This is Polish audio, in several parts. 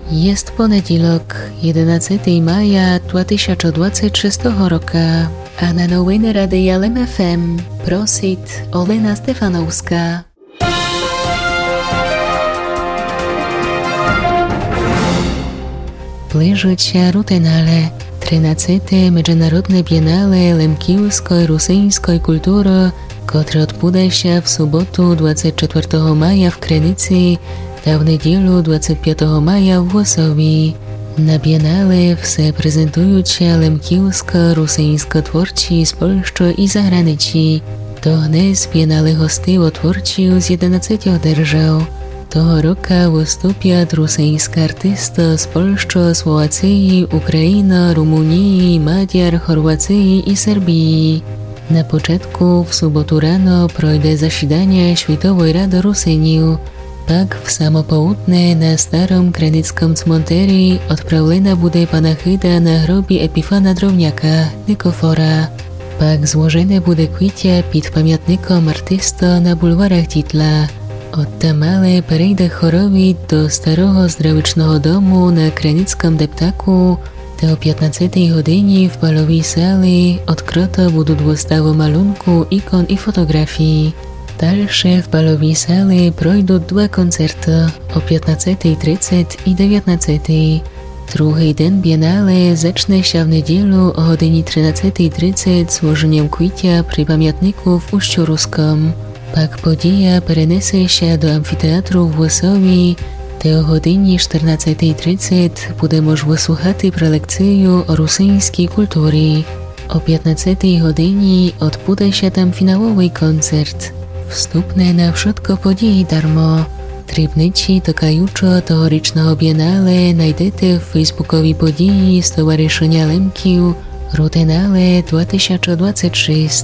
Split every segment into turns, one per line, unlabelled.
Jest poniedziałek, 11 maja 2026 roku, a na nowiny Radia LEM FM prosit Olena Stefanowska. Bliżить się Rutenale, 13. Międzynarodne Biennale lemkijsko-rosyjskiej kultury, które odbędzie się w sobotu 24 maja w Krynicy, a w niedzielę 25 maja w Włosowie. Na Biennale wse prezentują się lemkijsko-rosyjskie twórcy z Polski i zagranicy. To dnes Biennale hostują twórcy z 11 держав. Того року виступять rosyjscy artyści z Polski, Słowacji, Ukrainy, Rumunii, Maďar, Chorwacji i Serbii. Na początku w sobotu rano projdzie zasiadanie Światowej Rady Rusynów. Pak w samo południe na starym krynickim cmentarzu odprawiona będzie panachyda na grobie Epifana Drobniaka, Nikofora. Pak złożone będzie kwiaty pod pamiętnikiem artysty na bulwarach Titla. Od tamale przejdzie chorowi do starego zdrawicznego domu na Krynickim deptaku, te o 15 godzinie w balowej sali odkryte będą wystawy malunku, ikon i fotografii. Dalsze w balowej sali projdą dwa koncerty o 15:30 i 19:00. Drugi dzień Biennale zacznie się w niedzielę o godzinie 13:30 złożeniem kwiacia przy pamiętniku w Uściu Ruskim. Pak podija przeniesie się do amfiteatru w Włosowie, te o godzinie 14:30 będzie można słuchać prelekcję o rosyjskiej kulturze. O 15 godzinie odbędzie się tam finałowy koncert. Wstupne na wszystko podії darmo. Trybnici tokajuczo tegorocznego Biennale znajdziecie w facebookowej podії Stowarzyszenia Lemkiów Rutenale 2026.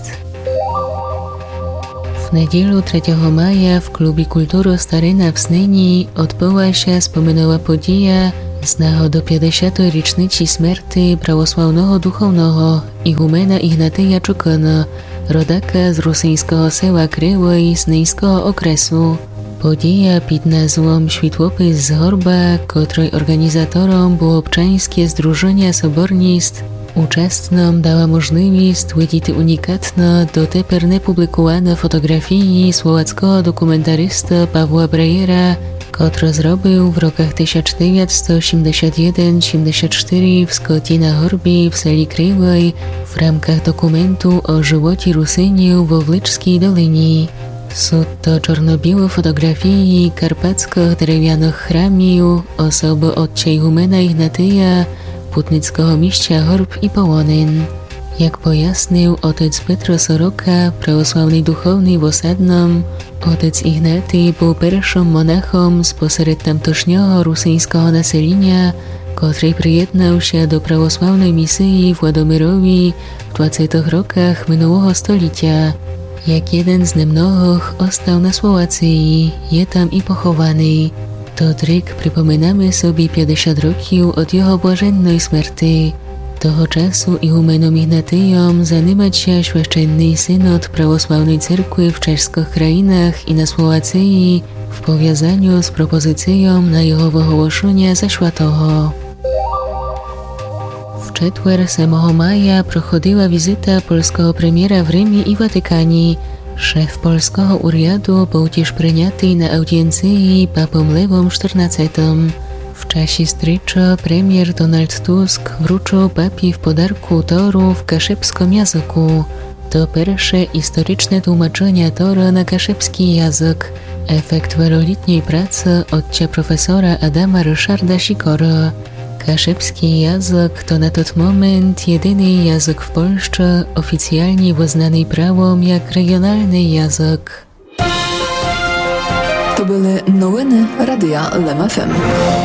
W niedzielę 3 maja w Klubie Kultury Staryna w Snyni odbyła się wspomniana podija z nagody 50. rocznicy śmierci prawosławnego duchownego igumena Ignatyja Czukona, rodaka z rosyjskiego sela Kryłoj Snyjskiego okresu. Podija pod nazwą Światłopis z Gorba, której organizatorom było obczańskie Zdrużenie Sobornictw, uczestnom dała możliwość widzieć unikatne, dotepер niepublikowane fotografii słowackiego dokumentarysty Pawła Brejera, który zrobił w rokach 1981-74 w Skocie na Gorbie w sali Kryłoj w ramach dokumentu o żywocie Rusynów w Wliczskiej Dolinie. Są to czarno-białe fotografii karpackich drewnianych chramów, osoby od igumena Ignatyja, putnickiego mistrza Gorb i Połonin. Jak pojaśnił otec Petro Soroka, prawosławny duchowny w Osadnom, otec Ignaty był pierwszym monachom spośród tamtejszego rosyjskiego naselenia, który przyjednał się do prawosławnej misji w Władomirowi w 20 rokach minionego stulecia. Jak jeden z niemnogich ostał na Słowacji, je tam i pochowany. To trik przypominamy sobie 50 roków od jego błažennej śmierci. Toho czasu igumenom Ignatyjom zajmować się święcenny synod prawosławnej cerkwi w czeskich krajinach i na Słowacji w powiązaniu z propozycją na jego wyogłoszenie za świętego. W czwartek 7 maja prochodziła wizyta polskiego premiera w Rzymie i Watykanie. Szef polskiego urządu był też przyjęty na audiencji papą Lewom XIV. W czasie strycza premier Donald Tusk wręczył papie w podarku toru w kaszebskim języku. To pierwsze historyczne tłumaczenie toru na kaszebski język. Efekt wieloletniej pracy od profesora Adama Ryszarda Sikora. Kaszebski język to na ten moment jedyny język w Polsce oficjalnie uznany prawem jak regionalny język.
To były nowiny Radia LEM FM.